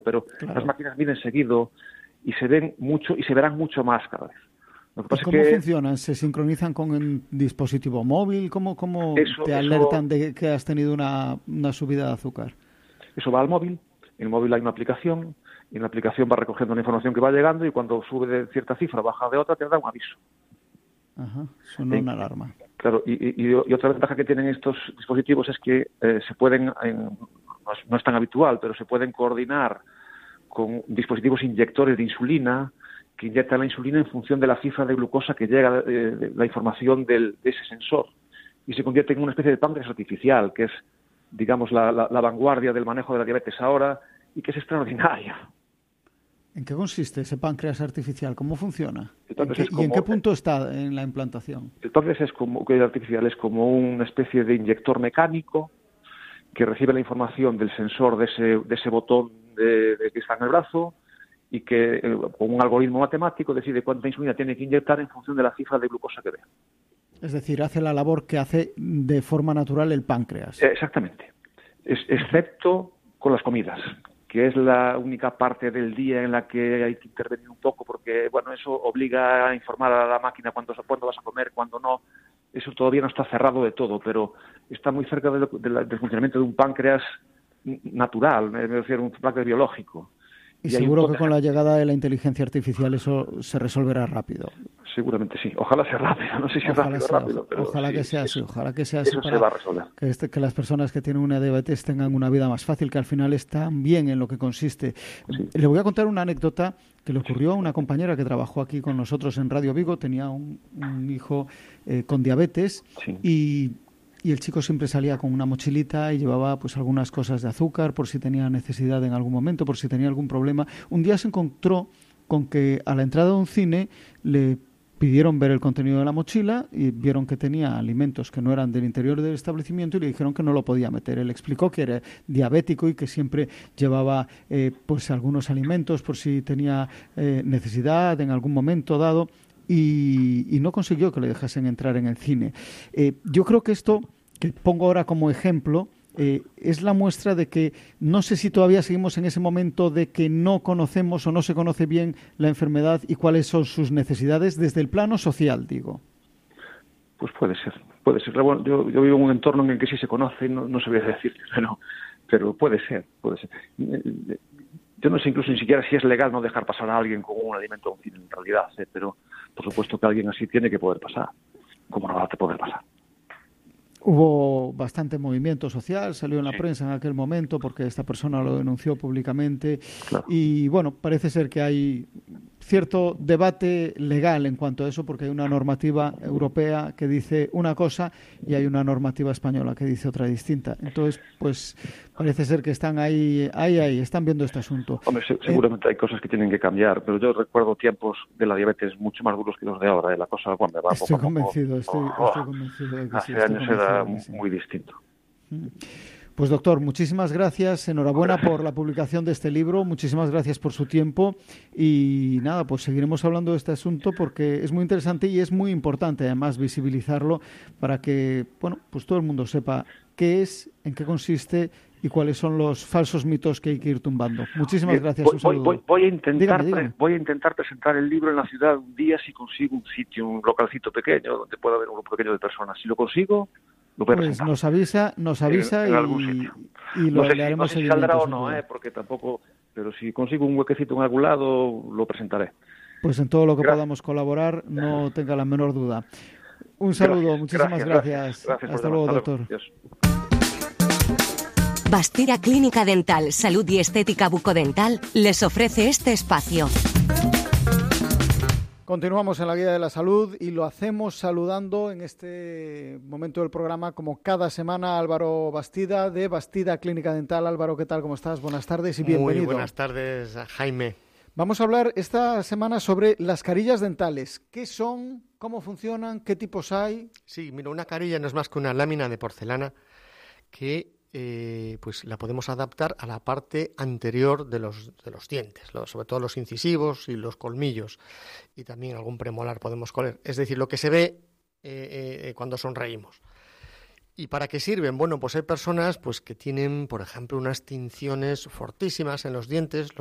pero claro, las máquinas vienen seguido y se ven mucho y se verán mucho más cada vez. Lo que pasa ¿cómo es que funcionan? ¿Se sincronizan con un dispositivo móvil? ¿Cómo eso, te alertan de que has tenido una subida de azúcar? eso va al móvil. En el móvil hay una aplicación y en la aplicación va recogiendo la información que va llegando y cuando sube de cierta cifra, baja de otra, te da un aviso. Ajá, suena una alarma. Claro, y otra ventaja que tienen estos dispositivos es que se pueden, no es tan habitual, pero se pueden coordinar con dispositivos inyectores de insulina que inyectan la insulina en función de la cifra de glucosa que llega de la información de ese sensor. Y se convierte en una especie de páncreas artificial, que es, digamos, la vanguardia del manejo de la diabetes ahora y que es extraordinaria. ¿En qué consiste ese páncreas artificial? ¿Cómo funciona? Entonces ¿Y en qué punto está en la implantación? El páncreas artificial es como una especie de inyector mecánico que recibe la información del sensor de ese botón que está en el brazo y que con un algoritmo matemático decide cuánta insulina tiene que inyectar en función de la cifra de glucosa que vea. Es decir, hace la labor que hace de forma natural el páncreas. Exactamente. Excepto con las comidas, que es la única parte del día en la que hay que intervenir un poco, porque bueno, eso obliga a informar a la máquina cuándo vas a comer, cuándo no. Eso todavía no está cerrado de todo, pero está muy cerca del funcionamiento de un páncreas natural, es decir, un páncreas biológico. Y seguro que con la llegada de la inteligencia artificial eso se resolverá rápido. Seguramente sí. Ojalá sea rápido. No sé si rápido, pero ojalá sí, que sea así. Ojalá que sea así eso se va a resolver. Que las personas que tienen una diabetes tengan una vida más fácil, que al final están bien en lo que consiste. Sí. Le voy a contar una anécdota que le ocurrió a una compañera que trabajó aquí con nosotros en Radio Vigo. Tenía un hijo con diabetes y el chico siempre salía con una mochilita y llevaba pues algunas cosas de azúcar por si tenía necesidad en algún momento, por si tenía algún problema. Un día se encontró con que a la entrada de un cine le pidieron ver el contenido de la mochila y vieron que tenía alimentos que no eran del interior del establecimiento y le dijeron que no lo podía meter. Él explicó que era diabético y que siempre llevaba pues algunos alimentos por si tenía necesidad en algún momento dado. Y no consiguió que le dejasen entrar en el cine. Yo creo que esto, que pongo ahora como ejemplo, es la muestra de que no sé si todavía seguimos en ese momento de que no conocemos o no se conoce bien la enfermedad y cuáles son sus necesidades desde el plano social, digo. Pues puede ser. Bueno, yo vivo en un entorno en el que sí se conoce, no sabría decirte, pero puede ser. Yo no sé incluso ni siquiera si es legal no dejar pasar a alguien con un alimento a un cine en realidad, pero por supuesto que alguien así tiene que poder pasar. ¿Cómo no va a poder pasar? Hubo bastante movimiento social, salió en la prensa en aquel momento porque esta persona lo denunció públicamente. Claro. Y bueno, parece ser que hay cierto debate legal en cuanto a eso porque hay una normativa europea que dice una cosa y hay una normativa española que dice otra distinta. Entonces, pues parece ser que están ahí, están viendo este asunto. Hombre, seguramente hay cosas que tienen que cambiar, pero yo recuerdo tiempos de la diabetes mucho más duros que los de ahora. La cosa, bueno, me va estoy convencido de que sí. Hace años era muy distinto. Pues doctor, muchísimas gracias, enhorabuena por la publicación de este libro, muchísimas gracias por su tiempo y nada, pues seguiremos hablando de este asunto porque es muy interesante y es muy importante además visibilizarlo para que, bueno, pues todo el mundo sepa qué es, en qué consiste y cuáles son los falsos mitos que hay que ir tumbando. Muchísimas gracias. Un saludo. Voy a intentar dígame. Voy a intentar presentar el libro en la ciudad un día si consigo un sitio, un localcito pequeño donde pueda haber un grupo pequeño de personas. Si lo consigo, lo voy a presentar. Nos avisa en algún sitio. Y no sé le haremos si saldrá o no, porque tampoco, pero si consigo un huequecito en algún lado, lo presentaré. Pues en todo lo que podamos colaborar, no tenga la menor duda. Un saludo, muchísimas gracias. Hasta luego, doctor. Adiós. Bastida Clínica Dental, Salud y Estética Bucodental les ofrece este espacio. Continuamos en la Guía de la Salud y lo hacemos saludando en este momento del programa, como cada semana, Álvaro Bastida, de Bastida Clínica Dental. Álvaro, ¿qué tal? ¿Cómo estás? Buenas tardes y bienvenido. Muy buenas tardes, Jaime. Vamos a hablar esta semana sobre las carillas dentales. ¿Qué son? ¿Cómo funcionan? ¿Qué tipos hay? Sí, mira, una carilla no es más que una lámina de porcelana que pues la podemos adaptar a la parte anterior de los dientes, sobre todo los incisivos y los colmillos, y también algún premolar podemos coler, es decir, lo que se ve cuando sonreímos. ¿Y para qué sirven? Bueno, pues hay personas pues que tienen, por ejemplo, unas tinciones fortísimas en los dientes.